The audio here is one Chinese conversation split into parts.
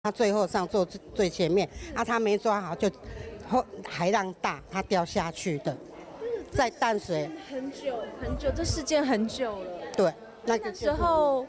他最后上坐最前面，他没抓好就海浪大，他掉下去的，在淡水很久，这事件很久了。 对，那时候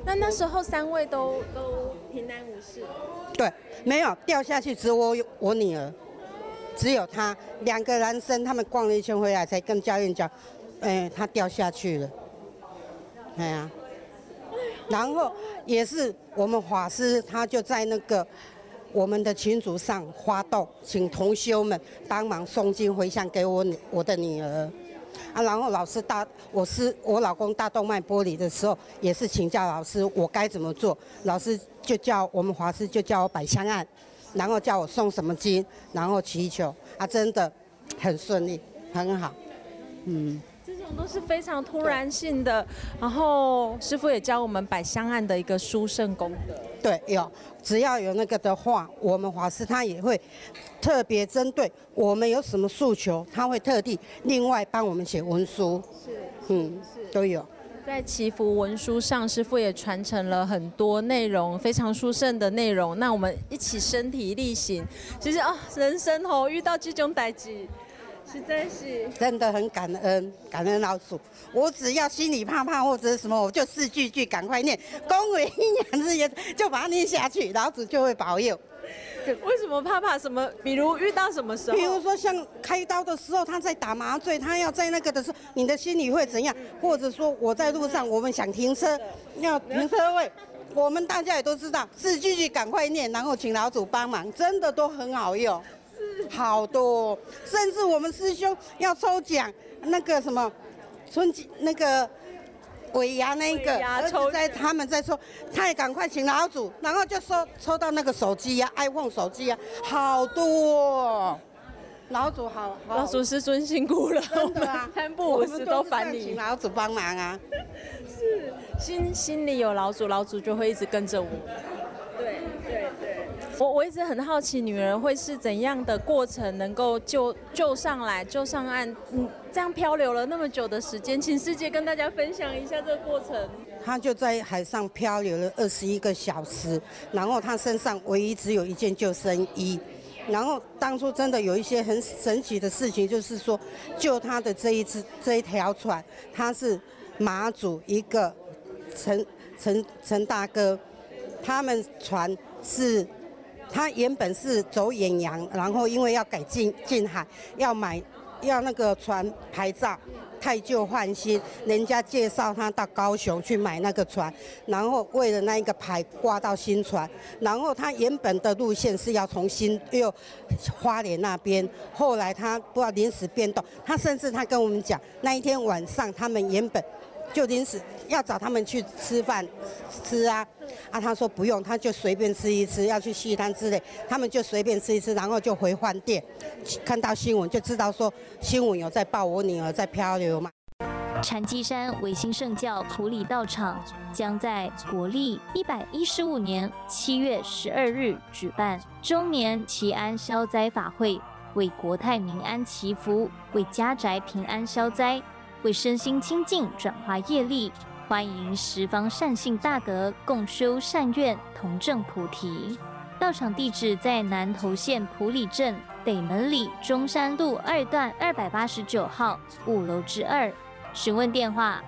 3位都平安无事。 对，没有掉下去，只有我女儿，只有他2个男生，他们逛了一圈回来才跟教练讲，他掉下去了，哎呀。然后也是我们法师，他就在那个我们的群组上发动，请同修们帮忙诵经回向给我的女儿，然后老师我老公大动脉剥离的时候，也是请教老师我该怎么做，老师就叫我们法师就叫我摆香案，然后叫我诵什么经，然后祈求，真的很顺利，很好， 都是非常突然性的，然后师父也教我们摆香案的一个殊胜功德。 对，只要有那个的话，我们法师他也会特别针对我们有什么诉求，他会特地另外帮我们写文书。是，都有。 在祈福文书上，师父也传承了很多内容，非常殊胜的内容。那我们一起身体力行，其实人生遇到这种代志。实在是真的很感恩老祖。我只要心里怕或者什么，我就4句赶快念，恭维阴阳之言，就把它念下去，老祖就会保佑。 为什么怕什么？比如遇到什么时候？ 比如说像开刀的时候，他在打麻醉，他要在那个的时候，你的心里会怎样？或者说我在路上，我们想停车，要停车位，我们大家也都知道，4句赶快念，然后请老祖帮忙，真的都很好用。好多，甚至我们师兄要抽奖，那个什么那个尾牙那个，他们在说，他也赶快请老祖，然后就抽到那个手机iPhone 手机好多。老祖好， 老祖师尊辛苦了， 真的 3不5时都烦你， 请老祖帮忙是，心里有老祖，老祖就会一直跟着我。对。我一直很好奇，女儿会是怎样的过程能够救上岸？这样漂流了那么久的时间，请师姐跟大家分享一下这个过程。 她就在海上漂流了21个小时，然后她身上唯一只有一件救生衣。然后当初真的有一些很神奇的事情，就是说救她的这一条船，她是马祖一个陈大哥，他们船是。他原本是走远洋，然后因为要改进海，要那个船牌照，太旧换新，人家介绍他到高雄去买那个船，然后为了那一个牌挂到新船，然后他原本的路线是要从花莲那边，后来他不知道临时变动，他甚至跟我们讲，那一天晚上他们原本就临时要找他们去吃饭他说不用，他就随便吃一吃，要去西滩之类，他们就随便吃一吃，然后就回饭店，看到新闻就知道说新闻有在报我女儿在漂流嘛。 禅机山维新圣教埔里道场将在国历115年7月12日举办周年祈安消灾法会，为国泰民安祈福，为家宅平安消灾，为身心清净转化业力。欢迎十方善信大德共修善愿，同证菩提。道场地址在南投县埔里镇北门里中山路2段289号5楼之2。询问电话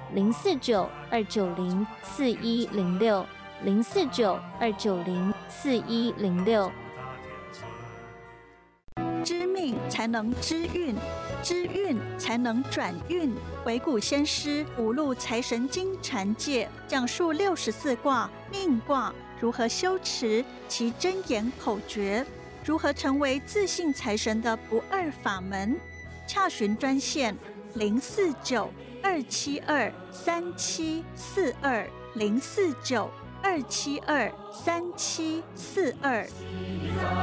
049-290-4106 049-290-4106。 知命才能知运，知运才能转运。惟古先师五路财神经禅戒讲述64卦命卦如何修持其真言口诀，如何成为自信财神的不二法门。洽询专线049-272-3742 049-272-3742。